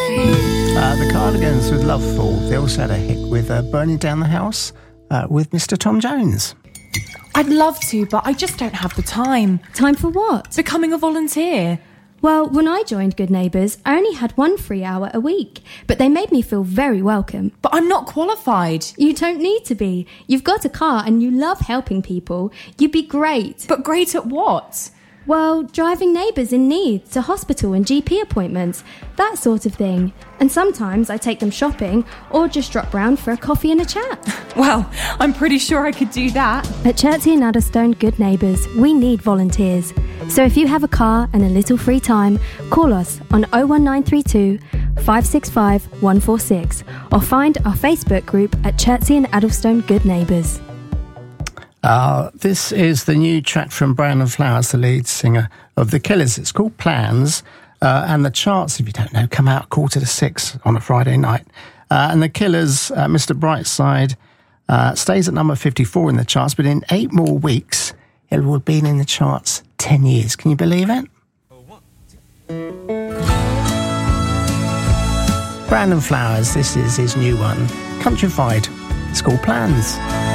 The Cardigans with Loveful. They also had a hit with Burning Down the House with Mr. Tom Jones. I'd love to, but I just don't have the time. Time for what? Becoming a volunteer. Well, when I joined Good Neighbours, I only had 1 free hour a week, but they made me feel very welcome. But I'm not qualified. You don't need to be. You've got a car and you love helping people. You'd be great. But great at what? Well, driving neighbours in need to hospital and GP appointments, that sort of thing. And sometimes I take them shopping or just drop round for a coffee and a chat. Well, I'm pretty sure I could do that. At Chertsey and Addlestone Good Neighbours, we need volunteers. So if you have a car and a little free time, call us on 01932 565 146 or find our Facebook group at Chertsey and Addlestone Good Neighbours. This is the new track from Brandon Flowers, the lead singer of The Killers. It's called Plans, and the charts, if you don't know, come out 5:45 on a Friday night. And The Killers, Mr. Brightside, stays at number 54 in the charts, but in 8 more weeks, it will have been in the charts 10 years. Can you believe it? Brandon Flowers, this is his new one, Countrified. It's called Plans.